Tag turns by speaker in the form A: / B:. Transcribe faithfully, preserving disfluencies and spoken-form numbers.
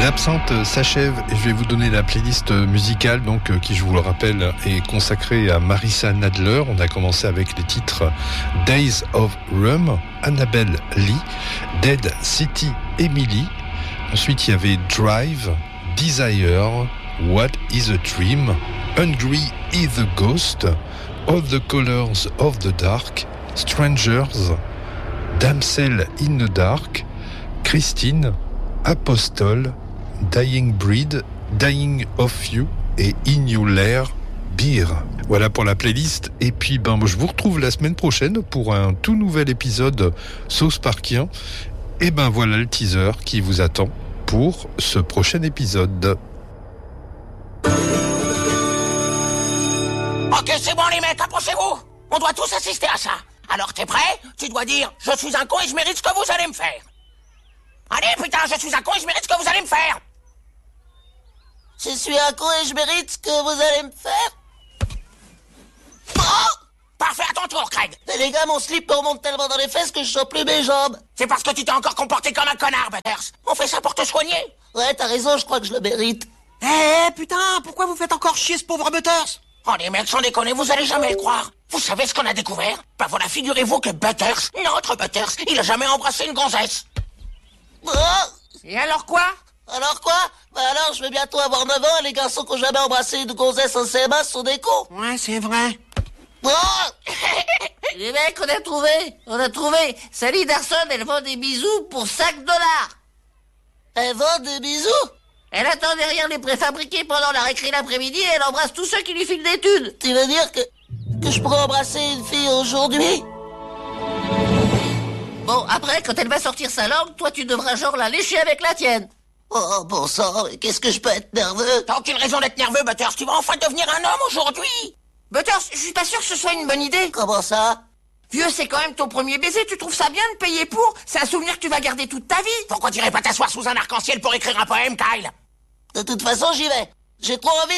A: L'absinthe s'achève et je vais vous donner la playlist musicale donc qui, je vous le rappelle, est consacrée à Marissa Nadler. On a commencé avec les titres Days of Rum, Annabelle Lee, Dead City Emily. Ensuite il y avait Drive, Desire, What is a Dream, Hungry is a Ghost, All the Colors of the Dark, Strangers, Damsel in the Dark, Christine, Apostle, Dying Breed, Dying of You et In You Lair Beer. Voilà pour la playlist. Et puis ben, je vous retrouve la semaine prochaine pour un tout nouvel épisode Sauce Parkien. Et ben voilà le teaser qui vous attend pour ce prochain épisode.
B: Ok, c'est bon les mecs, approchez-vous. On doit tous assister à ça. Alors t'es prêt? Tu dois dire « Je suis un con et je mérite ce que vous allez me faire ». Allez, putain, je suis un con et je mérite ce que vous allez me faire.
C: Je suis un con et je mérite ce que vous allez me faire.
B: Oh! Parfait, à ton tour, Craig.
C: Mais les gars, mon slip me remonte tellement dans les fesses que je sens plus mes jambes.
B: C'est parce que tu t'es encore comporté comme un connard, Butters. On fait ça pour te soigner.
C: Ouais, t'as raison, je crois que je le mérite.
D: Eh, hey, putain, pourquoi vous faites encore chier ce pauvre Butters?
B: Oh, les mecs, sans déconner, vous allez jamais le croire. Vous savez ce qu'on a découvert? Bah voilà, figurez-vous que Butters, notre Butters, il a jamais embrassé une gonzesse.
C: Oh!
B: Et alors quoi?
C: Alors quoi? Bah alors, je vais bientôt avoir neuf ans et les garçons qui ont jamais embrassé une gonzesse en C M A sont des cons.
D: Ouais, c'est vrai.
C: Oh! Les mecs, on a trouvé, on a trouvé. Sally Darson, elle vend des bisous pour cinq dollars. Elle vend des bisous? Elle attend derrière les préfabriqués pendant la récré l'après-midi et elle embrasse tous ceux qui lui filent des thunes. Tu veux dire que, que je pourrais embrasser une fille aujourd'hui? Bon, après, quand elle va sortir sa langue, toi tu devras genre la lécher avec la tienne. Oh, bon sang, mais qu'est-ce que je peux être nerveux?
B: T'as aucune raison d'être nerveux, Butters. Tu vas enfin devenir un homme aujourd'hui.
D: Butters, je suis pas sûr que ce soit une bonne idée.
C: Comment ça?
D: Vieux, c'est quand même ton premier baiser, tu trouves ça bien de payer pour? C'est un souvenir que tu vas garder toute ta vie.
B: Pourquoi t'irais pas t'asseoir sous un arc-en-ciel pour écrire un poème, Kyle?
C: De toute façon, j'y vais. J'ai trop envie